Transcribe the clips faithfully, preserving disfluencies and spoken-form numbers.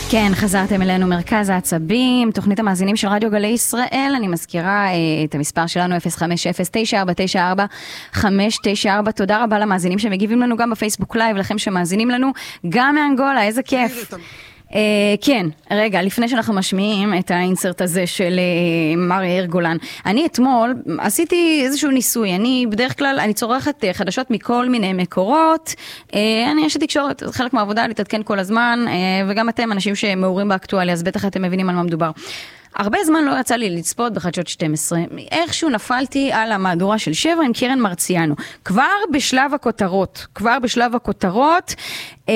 כן, חזרתם אלינו מרכז העצבים, תוכנית המאזינים של רדיו גלי ישראל. אני מזכירה את המספר שלנו אפס חמש אפס תשע ארבע תשע ארבע חמש תשע ארבע. תודה רבה למאזינים שמגיבים לנו גם בפייסבוק לייב, לכם שמאזינים לנו גם מאנגולה, איזה כיף. Uh, כן, רגע, לפני שאנחנו משמיעים את האינסרט הזה של uh, מר יאיר גולן, אני אתמול עשיתי איזשהו ניסוי, אני בדרך כלל, אני צורכת uh, חדשות מכל מיני מקורות, uh, אני יש תקשורת, חלק מהעבודה להתעדכן כל הזמן, uh, וגם אתם אנשים שמעורים באקטואליה, אז בטח אתם מבינים על מה מדובר. הרבה זמן לא יצא לי לצפות בחדשות שתים עשרה, איכשהו נפלתי על המהדורה של שבע עם קרן מרציאנו, כבר בשלב הכותרות, כבר בשלב הכותרות, אה...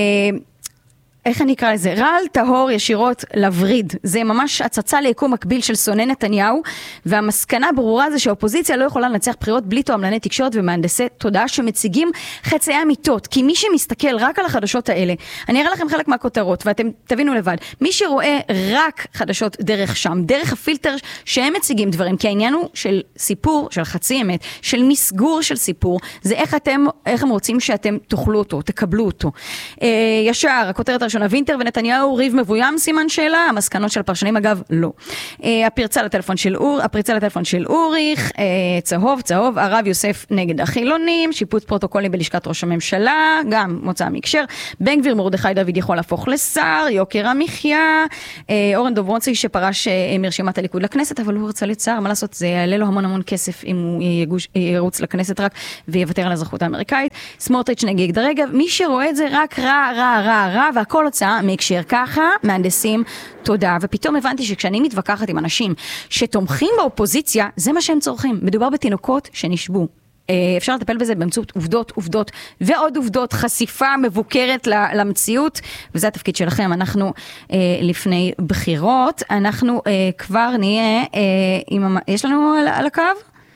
איך אני אקרא לזה? רעל טהור ישירות לבריד. זה ממש הצצה ליקום מקביל של שונא נתניהו, והמסקנה ברורה זה שהאופוזיציה לא יכולה לנצח בחירות בלי תועמלני תקשורת ומהנדסי תודעה שמציגים חצאי אמיתות. כי מי שמסתכל רק על החדשות האלה, אני אראה לכם חלק מהכותרות, ואתם תבינו לבד, מי שרואה רק חדשות דרך שם, דרך הפילטר שהם מציגים דברים, כי העניין הוא של סיפור, של חצי אמת, של מסגור של סיפור, זה איך אתם, איך הם רוצים שאתם תאכלו אותו, תקבלו אותו. אה, ישר, הכותרת הראשונה, וינטר ונתניהו ריב מבוים, סימן שאלה, המסקנות של הפרשנים אגב לא. אה, הפרצה לטלפון של אור, הפרצה לטלפון של אוריך, אה, צהוב, צהוב, הרב יוסף נגד החילונים, שיפוט פרוטוקולים בלשכת ראש הממשלה, גם מוצא מקשר, בן גביר מרדכי דוד יכול להפוך לשר, יוקר המחיה, אה, אורן דוברonsky שפרש אה, מרשימת הליכוד לכנסת, אבל הוא רצה לצער, מה לעשות, זה יעלה לו המון המון כסף אם הוא יגוש, ירוץ לכנסת רק ויוותר על האזרחות האמריקאית. סמוטריץ' נגד רגב, מי שרואה את זה רק רע, רע, רע, רע, והכל הוצאה מקשר ככה, מהנדסים תודה. ופתאום הבנתי שכשאני מתווכחת עם אנשים שתומכים באופוזיציה, זה מה שהם צורכים. מדובר בתינוקות שנשבו. אפשר לטפל בזה באמצעות עובדות, עובדות ועוד עובדות, חשיפה מבוקרת למציאות, וזה התפקיד שלכם. אנחנו אה, לפני בחירות, אנחנו אה, כבר נהיה, אה, עם, יש לנו על, על הקו?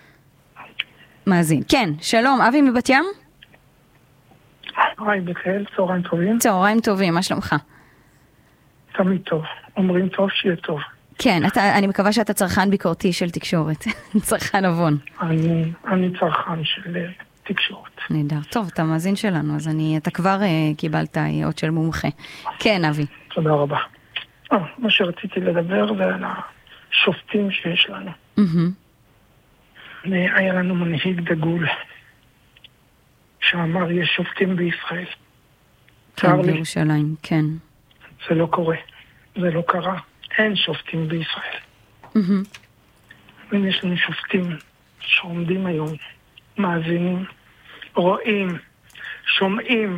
מאזין. כן, שלום, אבי מבת ים? היי, בכלל, צהריים טובים. צהריים טובים, מה שלומך? תמיד טוב, אומרים טוב שיהיה טוב. כן, אתה, אני מקווה שאתה צרכן ביקורתי של תקשורת, צרכן אבון. אני, אני צרכן של תקשורת. נהדר. טוב, אתה מאזין שלנו, אז אני, אתה כבר uh, קיבלת אות של מומחה. כן, אבי. תודה רבה. אה, מה שרציתי לדבר זה על השופטים שיש לנו. Mm-hmm. היה לנו מנהיג דגול, שאמר יש שופטים בישראל. כן, בירושלים, כן. זה לא קורה, זה לא קרה. אין שופטים בישראל. Mm-hmm. ויש לנו שופטים שעומדים היום, מאזינים, רואים, שומעים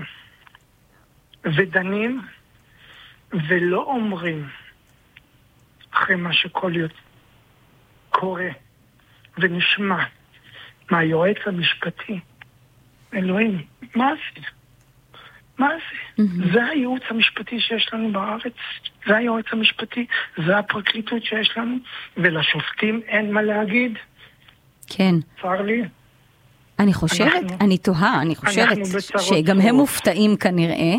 ודנים, ולא אומרים אחרי מה שכל יוצא קורה ונשמע מהיועץ המשפטי. אלוהים, מה זה? מה זה? Mm-hmm. זה הייעוץ המשפטי שיש לנו בארץ, זה היועץ המשפטי, זה הפרקליטות שיש לנו, ולשופטים אין מה להגיד. כן. צר לי. אני חושבת, אנחנו, אני תוהה, אני חושבת שגם הם מופתעים כנראה.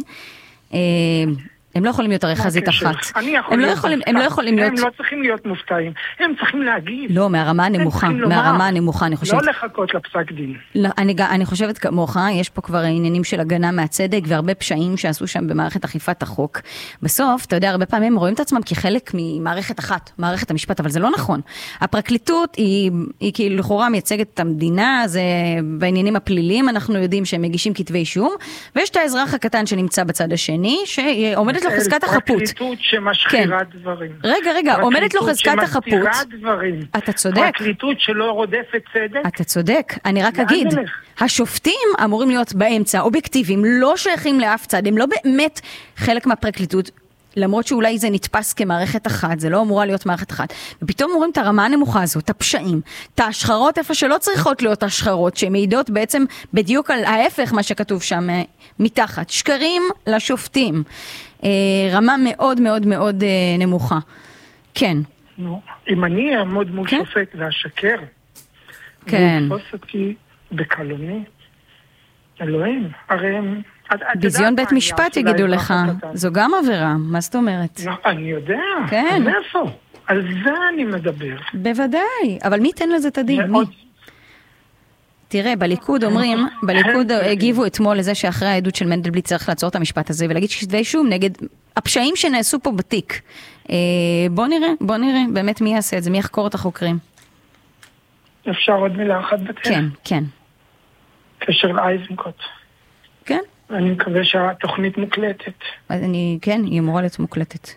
הם לא יכולים להיות הרי חזית אחת. הם לא יכולים, הם לא יכולים להיות... הם לא צריכים להיות מופתעים. הם צריכים להגיד. לא, מהרמה הנמוכה. מהרמה הנמוכה, אני חושבת. לא לחכות לפסק דין. אני חושבת כמוך, יש פה כבר עניינים של הגנה מהצדק, והרבה פשעים שעשו שם במערכת אכיפת החוק. בסוף, אתה יודע, הרבה פעמים רואים את עצמם כחלק ממערכת אחת, מערכת המשפט, אבל זה לא נכון. הפרקליטות היא, היא כאילו לכאורה מייצגת את המדינה, זה בעניינים הפליליים, אנחנו יודעים שהם מגישים כתבי אישום, ויש את האזרח הקטן שנמצא בצד השני, שעומדת לו חזקת החפות. פרקליטות שמשחירה דברים. רגע, רגע, עומדת לו חזקת החפות. אתה צודק. פרקליטות שלא רודפת צדק. אתה צודק. אני רק אגיד, השופטים אמורים להיות באמצע, אובייקטיביים, לא שייכים לאף צד, הם לא באמת חלק מהפרקליטות, למרות שאולי זה נתפס כמערכת אחת, זה לא אמורה להיות מערכת אחת. ופתאום אומרים את הרמה הנמוכה הזאת, את הפשעים, את ההשחרות איפה שלא צריכות להיות השחרות, שמעידות בעצם בדיוק על ההפך מה שכתוב שם מתחת. שקרים לשופטים. רמה מאוד מאוד מאוד נמוכה. כן. נו, אם אני אעמוד מול שופט והשקר, כן. ויתפוס אותי בקלוני, אלוהים, הרי הם... ביזיון בית משפט יגידו לך, זו גם עבירה, מה זאת אומרת? אני יודע, אז איפה? על זה אני מדבר. בוודאי, אבל מי ייתן לזה את הדין? מי? תראה, בליכוד אומרים, בליכוד הגיבו אתמול לזה שאחרי העדות של מנדלבליט צריך לעצור את המשפט הזה, ולהגיד שכתבי אישום נגד הפשעים שנעשו פה בתיק. בוא נראה, בוא נראה באמת מי יעשה את זה, מי יחקור את החוקרים. אפשר עוד מילה אחת בתיק? כן, כן. קשר לאייזנקוט. כן. אני מקווה שהתוכנית מוקלטת. אני, כן, היא אמורה להיות מוקלטת.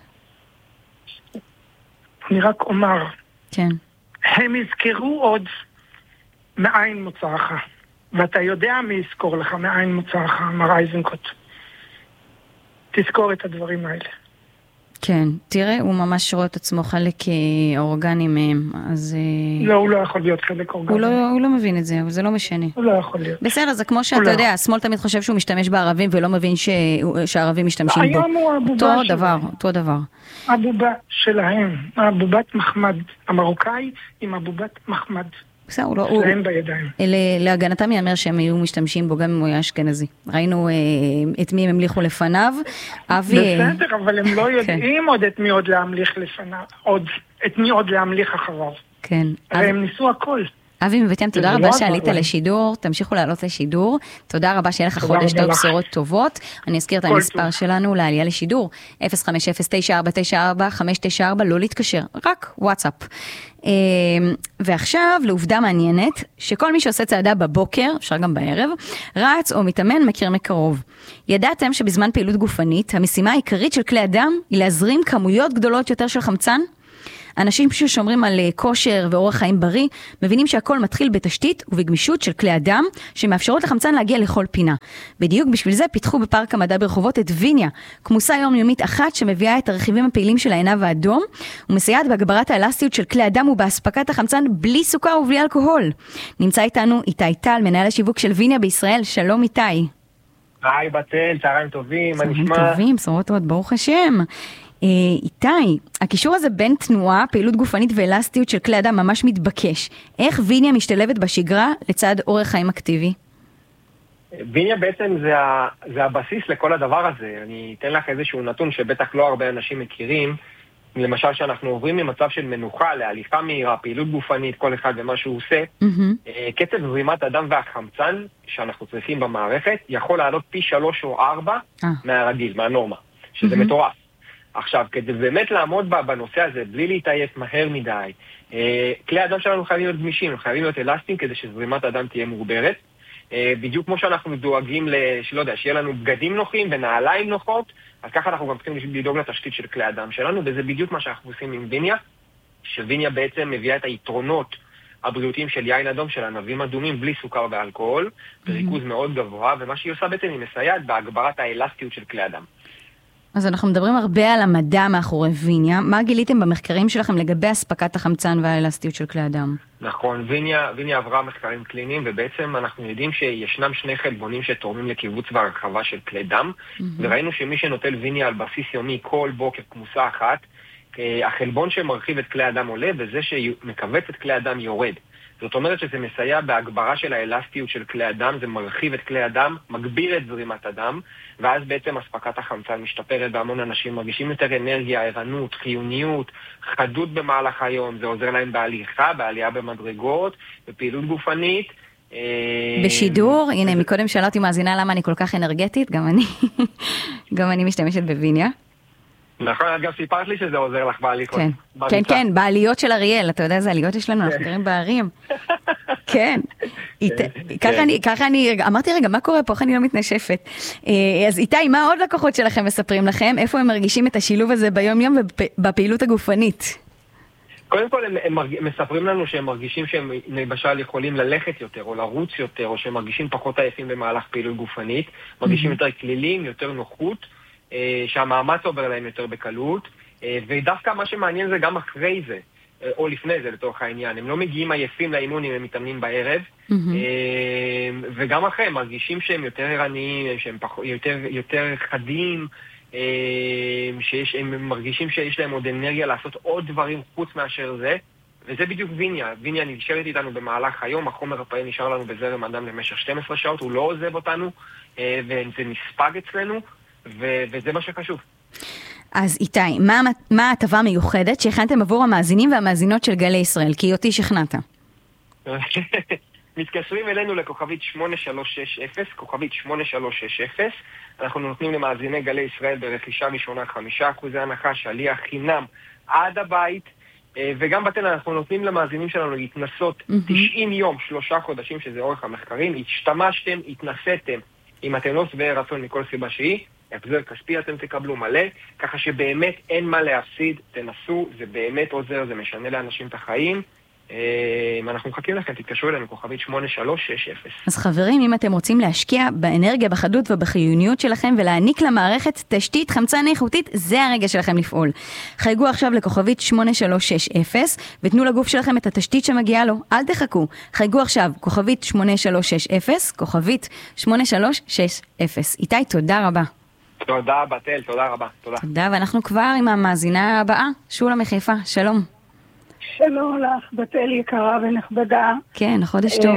אני רק אומר. כן. הם יזכרו עוד מאין מוצאך. ואתה יודע מי יזכור לך מאין מוצאך, מר אייזנקוט. תזכור את הדברים האלה. כן, תראה, הוא ממש רואה את עצמו חלק אורגני מהם, אז... לא, הוא לא יכול להיות חלק אורגני. הוא לא, הוא לא מבין את זה, אבל זה לא משנה. הוא לא יכול להיות. בסדר, זה כמו שאתה יודע, השמאל תמיד חושב שהוא משתמש בערבים, ולא מבין ש... שהערבים משתמשים בו. היום הוא הבובה אותו דבר, אותו דבר. הבובה שלהם, הבובת מחמד, המרוקאי עם הבובת מחמד. בסדר, הוא לא... שלהם בידיים. להגנתם יאמר שהם היו משתמשים בו, גם אם הוא היה אשכנזי. ראינו את מי הם המליכו לפניו. בסדר, אבל הם לא יודעים עוד את מי עוד להמליך לפניו, עוד, את מי עוד להמליך אחריו. כן. הרי הם ניסו הכל. אבי מבטיין, תודה רבה שעלית לשידור, תמשיכו לעלות לשידור, תודה רבה שיהיה לך חודש טוב, בשורות טובות, אני אזכיר את המספר שלנו לעלייה לשידור, אפס חמש אפס תשע ארבע תשע ארבע חמש תשע ארבע, לא להתקשר, רק וואטסאפ. ועכשיו לעובדה מעניינת, שכל מי שעושה צעדה בבוקר, אפשר גם בערב, רץ או מתאמן מכיר מקרוב. ידעתם שבזמן פעילות גופנית, המשימה העיקרית של כלי אדם היא להזרים כמויות גדולות יותר של חמצן? אנשים ששומרים על כושר ואורח חיים בריא, מבינים שהכל מתחיל בתשתית ובגמישות של כלי אדם, שמאפשרות לחמצן להגיע לכל פינה. בדיוק בשביל זה פיתחו בפארק המדע ברחובות את ויניה, כמוסה יומיומית אחת שמביאה את הרכיבים הפעילים של העינב האדום, ומסייעת בהגברת האלסטיות של כלי אדם ובהספקת החמצן בלי סוכר ובלי אלכוהול. נמצא איתנו איתי טל, מנהל השיווק של ויניה בישראל. שלום איתי. היי בתל, צהריים טובים, מה נשמע? צהריים טובים, בשורות טובות, ברוך השם. איתי, הקישור הזה בין תנועה, פעילות גופנית ואלסטיות של כלי אדם ממש מתבקש. איך ויניה משתלבת בשגרה לצד אורח חיים אקטיבי? ויניה בעצם זה, ה, זה הבסיס לכל הדבר הזה. אני אתן לך איזשהו נתון שבטח לא הרבה אנשים מכירים. למשל שאנחנו עוברים ממצב של מנוחה להליכה מהירה, פעילות גופנית, כל אחד ומה שהוא עושה. Mm-hmm. קצב זרימת הדם והחמצן שאנחנו צריכים במערכת יכול לעלות פי שלוש או ארבע ah. מהרגיל, מהנורמה, שזה mm-hmm. מטורף. עכשיו, כדי באמת לעמוד בנושא הזה, בלי להתעייף מהר מדי, כלי האדם שלנו חייבים להיות גמישים, חייבים להיות אלסטיים כדי שזרימת האדם תהיה מוגברת. בדיוק כמו שאנחנו דואגים, שלא יודע, שיהיה לנו בגדים נוחים ונעליים נוחות, אז ככה אנחנו גם צריכים לדאוג לתשתית של כלי האדם שלנו, וזה בדיוק מה שאנחנו עושים עם ויניה, שוויניה בעצם מביאה את היתרונות הבריאותיים של יין אדום, של ענבים אדומים, בלי סוכר ואלכוהול, בריכוז מאוד גבוה, ומה שהיא עושה בעצם היא מסייעת בהגברת האלסטיות של כלי האדם. אז אנחנו מדברים הרבה על המדע מאחורי ויניה. מה גיליתם במחקרים שלכם לגבי הספקת החמצן והאלסטיות של כלי אדם? נכון, ויניה, ויניה עברה מחקרים קליניים, ובעצם אנחנו יודעים שישנם שני חלבונים שתורמים לקיבוץ והרחבה של כלי דם, mm-hmm. וראינו שמי שנוטל ויניה על בסיס יומי כל בוקר כמוסה אחת, החלבון שמרחיב את כלי אדם עולה, וזה שמקבץ את כלי אדם יורד. זאת אומרת שזה מסייע בהגברה של האלסטיות של כלי אדם, זה מרחיב את כלי אדם, מגביר את זרימת הדם, ואז בעצם הספקת החמצן משתפרת, והמון אנשים מרגישים יותר אנרגיה, ערנות, חיוניות, חדות במהלך היום, זה עוזר להם בהליכה, בעלייה במדרגות, בפעילות גופנית. בשידור, הנה מקודם שאלתי מאזינה למה אני כל כך אנרגטית, גם אני, גם אני משתמשת בוויניה. נכון, את גם סיפרת לי שזה עוזר לך בהליכות. כן, כן, כן, בעליות של אריאל, אתה יודע איזה עליות יש לנו, אנחנו גרים בערים. כן, ככה אני, אמרתי רגע, מה קורה פה, איך אני לא מתנשפת? אז איתי, מה עוד לקוחות שלכם מספרים לכם? איפה הם מרגישים את השילוב הזה ביום יום ובפעילות הגופנית? קודם כל הם מספרים לנו שהם מרגישים שהם למשל יכולים ללכת יותר או לרוץ יותר, או שהם מרגישים פחות עייפים במהלך פעילות גופנית, מרגישים יותר כלילים, יותר נוחות, שהמאמץ עובר להם יותר בקלות, ודווקא מה שמעניין זה גם אחרי זה, או לפני זה לתוך העניין. הם לא מגיעים עייפים לאימון אם הם מתאמנים בערב, mm-hmm. וגם אחרי הם מרגישים שהם יותר ערניים, שהם פח... יותר, יותר חדים, שיש, הם מרגישים שיש להם עוד אנרגיה לעשות עוד דברים חוץ מאשר זה, וזה בדיוק ויניה. ויניה נשארת איתנו במהלך היום, החומר הפעיל נשאר לנו בזרם אדם למשך שתים עשרה שעות, הוא לא עוזב אותנו, וזה נספג אצלנו, ו- וזה מה שחשוב. אז איתי, מה, מה ההטבה המיוחדת שהכנתם עבור המאזינים והמאזינות של גלי ישראל? כי אותי שכנעת. מתקשרים אלינו לכוכבית שמונה שלוש שש אפס, כוכבית שמונה שלוש שש אפס. אנחנו נותנים למאזיני גלי ישראל ברכישה ראשונה חמישה אחוזי הנחה, שליח חינם עד הבית, וגם בתל אנחנו נותנים למאזינים שלנו להתנסות mm-hmm. תשעים יום, שלושה חודשים, שזה אורך המחקרים. השתמשתם, התנסיתם, אם אתם לא שבעי רצון מכל סיבה שהיא, החזר כספי אתם תקבלו מלא, ככה שבאמת אין מה להפסיד, תנסו, זה באמת עוזר, זה משנה לאנשים את החיים. אנחנו מחכים לכם, תתקשרו אלינו, כוכבית שמונה שלוש שש אפס. אז חברים, אם אתם רוצים להשקיע באנרגיה, בחדות ובחיוניות שלכם, ולהעניק למערכת תשתית חמצן איכותית, זה הרגע שלכם לפעול. חייגו עכשיו לכוכבית שמונה שלוש שש אפס, ותנו לגוף שלכם את התשתית שמגיעה לו. אל תחכו. חייגו עכשיו, כוכבית שמונה שלוש שש אפס, כוכבית שמונה שלוש שש אפס. איתי, תודה רבה. תודה, בתל, תודה רבה. תודה. תודה, ואנחנו כבר עם המאזינה הבאה, שולה מחיפה. שלום. שלום לך, בתל יקרה ונכבדה. כן, חודש טוב.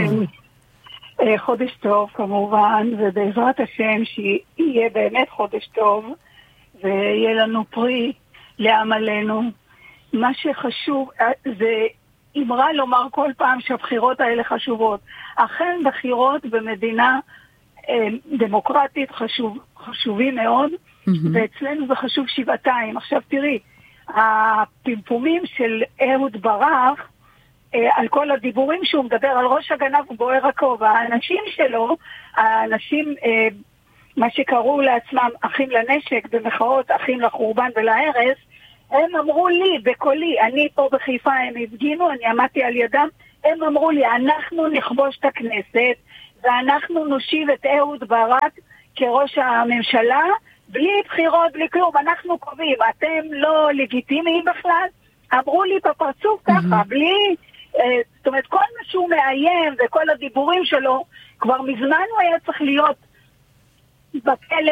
חודש טוב כמובן, ובעזרת השם שיהיה באמת חודש טוב, ויהיה לנו פרי לעמלנו. מה שחשוב, זה אמרה לומר כל פעם שהבחירות האלה חשובות. אכן בחירות במדינה דמוקרטית חשוב, חשובים מאוד, ואצלנו זה חשוב שבעתיים. עכשיו תראי, הפמפומים של אהוד ברק, על כל הדיבורים שהוא מדבר על ראש הגנב ובוער הכובע, האנשים שלו, האנשים, מה שקראו לעצמם אחים לנשק, במחאות אחים לחורבן ולהרס, הם אמרו לי בקולי, אני פה בחיפה, הם הפגינו, אני עמדתי על ידם, הם אמרו לי, אנחנו נכבוש את הכנסת, ואנחנו נושיב את אהוד ברק כראש הממשלה, בלי בחירות, בלי כלום, אנחנו קובעים, אתם לא לגיטימיים בכלל, אמרו לי בפרצוף ככה, בלי, אה, זאת אומרת, כל מה שהוא מאיים וכל הדיבורים שלו, כבר מזמן הוא היה צריך להיות בכלא